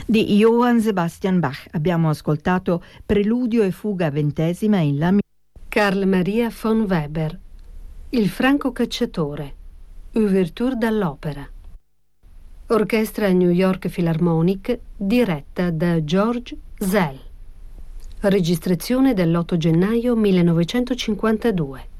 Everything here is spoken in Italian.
Di Johann Sebastian Bach abbiamo ascoltato Preludio e fuga 20ª in La minore. Carl Maria von Weber, Il Franco Cacciatore, Ouverture dall'opera. Orchestra New York Philharmonic diretta da George Szell. Registrazione dell'8 gennaio 1952.